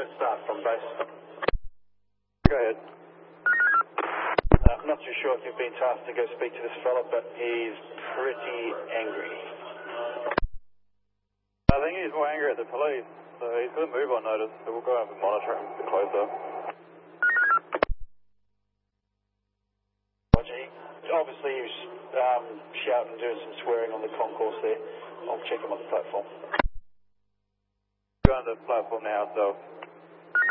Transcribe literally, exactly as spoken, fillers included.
first start from base. Go ahead. Uh, I'm not too sure if you've been tasked to go speak to this fella, but he's pretty angry. I think he's more angry at the police, so he's got a move on notice, so we'll go over and monitor him a bit closer. Roger, he, obviously he was um, shouting and doing some swearing on the concourse there. I'll check him on the platform. Go on the platform now, so